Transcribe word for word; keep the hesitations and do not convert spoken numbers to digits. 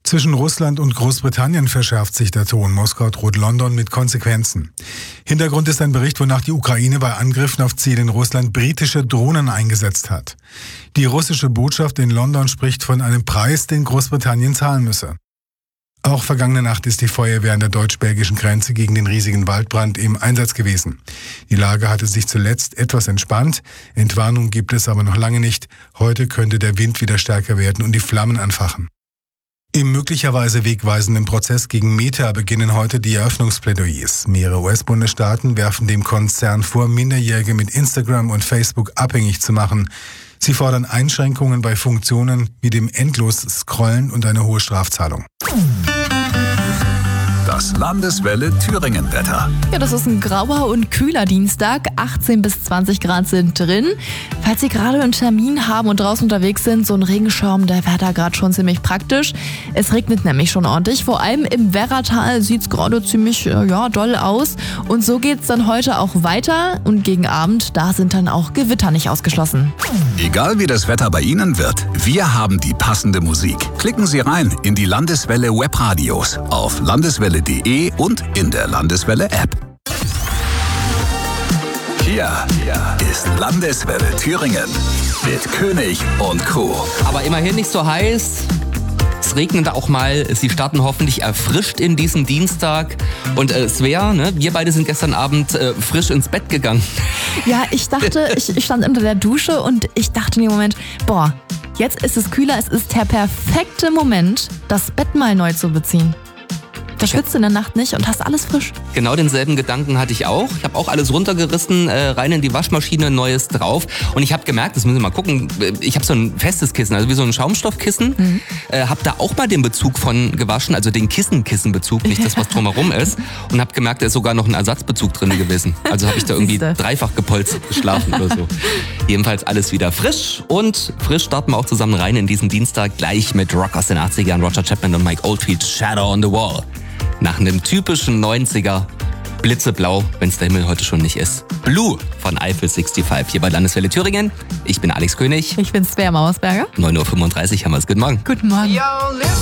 Zwischen Russland und Großbritannien verschärft sich der Ton. Moskau droht London mit Konsequenzen. Hintergrund ist ein Bericht, wonach die Ukraine bei Angriffen auf Ziele in Russland britische Drohnen eingesetzt hat. Die russische Botschaft in London spricht von einem Preis, den Großbritannien zahlen müsse. Auch vergangene Nacht ist die Feuerwehr an der deutsch-belgischen Grenze gegen den riesigen Waldbrand im Einsatz gewesen. Die Lage hatte sich zuletzt etwas entspannt. Entwarnung gibt es aber noch lange nicht. Heute könnte der Wind wieder stärker werden und die Flammen anfachen. Im möglicherweise wegweisenden Prozess gegen Meta beginnen heute die Eröffnungsplädoyers. Mehrere U S-Bundesstaaten werfen dem Konzern vor, Minderjährige mit Instagram und Facebook abhängig zu machen. Sie fordern Einschränkungen bei Funktionen wie dem Endlos-Scrollen und eine hohe Strafzahlung. Das Landeswelle Thüringen-Wetter. Ja, das ist ein grauer und kühler Dienstag. achtzehn bis zwanzig Grad sind drin. Falls Sie gerade einen Termin haben und draußen unterwegs sind, so ein Regenschirm, der wäre da gerade schon ziemlich praktisch. Es regnet nämlich schon ordentlich. Vor allem im Werratal sieht es gerade ziemlich ja, doll aus. Und so geht es dann heute auch weiter. Und gegen Abend, da sind dann auch Gewitter nicht ausgeschlossen. Egal wie das Wetter bei Ihnen wird, wir haben die passende Musik. Klicken Sie rein in die Landeswelle Webradios auf landeswelle punkt de und in der Landeswelle-App. Hier ist Landeswelle Thüringen mit König und Co. Aber immerhin nicht so heiß. Es regnet auch mal. Sie starten hoffentlich erfrischt in diesen Dienstag. Und äh, Svea, ne, wir beide sind gestern Abend äh, frisch ins Bett gegangen. Ja, ich dachte, ich, ich stand unter der Dusche und ich dachte in dem Moment, boah, jetzt ist es kühler. Es ist der perfekte Moment, das Bett mal neu zu beziehen. Da schwitzt du in der Nacht nicht und hast alles frisch. Genau denselben Gedanken hatte ich auch. Ich habe auch alles runtergerissen, äh, rein in die Waschmaschine, Neues drauf. Und ich habe gemerkt, das müssen wir mal gucken, ich habe so ein festes Kissen, also wie so ein Schaumstoffkissen. Mhm. Äh, habe da auch mal den Bezug von gewaschen, also den Kissen-Kissenbezug, nicht das, was drumherum ist. Und habe gemerkt, da ist sogar noch ein Ersatzbezug drin gewesen. Also habe ich da irgendwie dreifach gepolstert geschlafen oder so. Jedenfalls alles wieder frisch. Und frisch starten wir auch zusammen rein in diesen Dienstag, gleich mit Rock aus den achtzigern, Roger Chapman und Mike Oldfield, Shadow on the Wall. Nach einem typischen neunziger, blitzeblau, wenn es der Himmel heute schon nicht ist. Blue von Eiffel fünfundsechzig, hier bei Landeswelle Thüringen. Ich bin Alex König. Ich bin Svea Mauersberger. neun Uhr fünfunddreißig haben wir es. Guten Morgen. Guten Morgen. Yo, listen.